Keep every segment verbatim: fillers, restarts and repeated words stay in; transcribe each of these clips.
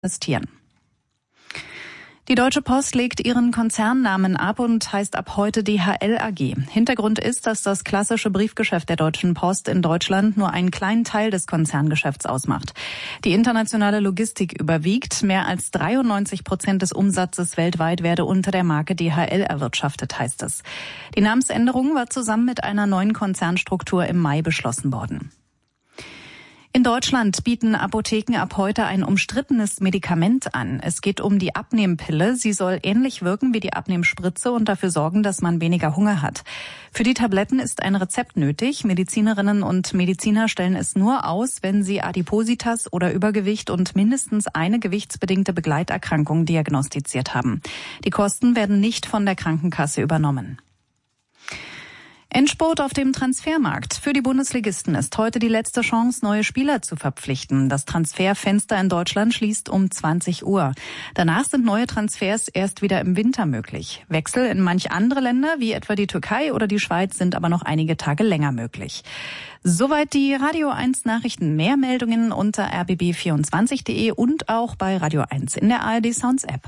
investieren. Die Deutsche Post legt ihren Konzernnamen ab und heißt ab heute D H L A G. Hintergrund ist, dass das klassische Briefgeschäft der Deutschen Post in Deutschland nur einen kleinen Teil des Konzerngeschäfts ausmacht. Die internationale Logistik überwiegt. Mehr als dreiundneunzig Prozent des Umsatzes weltweit werde unter der Marke D H L erwirtschaftet, heißt es. Die Namensänderung war zusammen mit einer neuen Konzernstruktur im Mai beschlossen worden. In Deutschland bieten Apotheken ab heute ein umstrittenes Medikament an. Es geht um die Abnehmpille. Sie soll ähnlich wirken wie die Abnehmspritze und dafür sorgen, dass man weniger Hunger hat. Für die Tabletten ist ein Rezept nötig. Medizinerinnen und Mediziner stellen es nur aus, wenn sie Adipositas oder Übergewicht und mindestens eine gewichtsbedingte Begleiterkrankung diagnostiziert haben. Die Kosten werden nicht von der Krankenkasse übernommen. Endspurt auf dem Transfermarkt. Für die Bundesligisten ist heute die letzte Chance, neue Spieler zu verpflichten. Das Transferfenster in Deutschland schließt um zwanzig Uhr. Danach sind neue Transfers erst wieder im Winter möglich. Wechsel in manch andere Länder, wie etwa die Türkei oder die Schweiz, sind aber noch einige Tage länger möglich. Soweit die Radio eins Nachrichten. Mehr Meldungen unter r b b vierundzwanzig punkt de und auch bei Radio eins in der A R D Sounds App.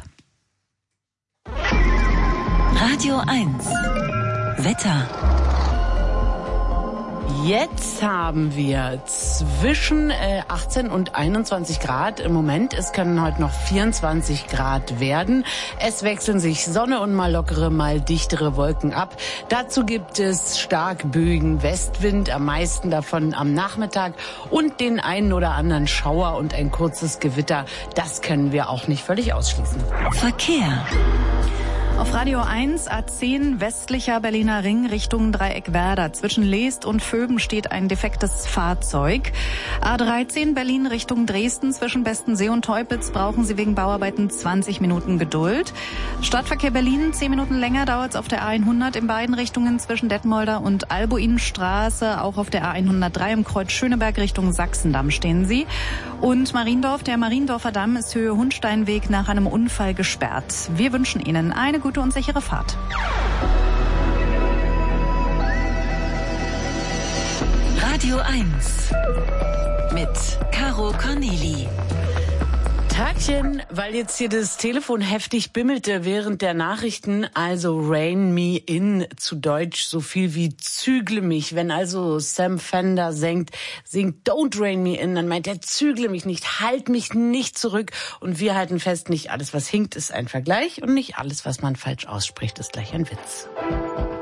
Radio eins Wetter. Jetzt haben wir zwischen äh, achtzehn und einundzwanzig Grad im Moment. Es können heute noch vierundzwanzig Grad werden. Es wechseln sich Sonne und mal lockere, mal dichtere Wolken ab. Dazu gibt es stark böigen Westwind, am meisten davon am Nachmittag und den einen oder anderen Schauer und ein kurzes Gewitter. Das können wir auch nicht völlig ausschließen. Verkehr. Auf Radio eins A zehn westlicher Berliner Ring Richtung Dreieckwerder. Zwischen Leest und Vöben steht ein defektes Fahrzeug. A dreizehn Berlin Richtung Dresden zwischen Bestensee und Teupitz brauchen Sie wegen Bauarbeiten zwanzig Minuten Geduld. Stadtverkehr Berlin, zehn Minuten länger dauert es auf der A hundert in beiden Richtungen zwischen Detmolder und Albuinstraße. Auch auf der A hundertdrei im Kreuz Schöneberg Richtung Sachsendamm stehen Sie. Und Mariendorf, der Mariendorfer Damm ist Höhe Hundsteinweg nach einem Unfall gesperrt. Wir wünschen Ihnen eine gute und sichere Fahrt. Radio eins mit Caro Corneli. Tagchen, weil jetzt hier das Telefon heftig bimmelte während der Nachrichten, also Rein Me In, zu Deutsch so viel wie zügle mich. Wenn also Sam Fender singt, singt Don't Rein Me In, dann meint er zügle mich nicht, halt mich nicht zurück. Und wir halten fest, nicht alles was hinkt ist ein Vergleich und nicht alles was man falsch ausspricht ist gleich ein Witz.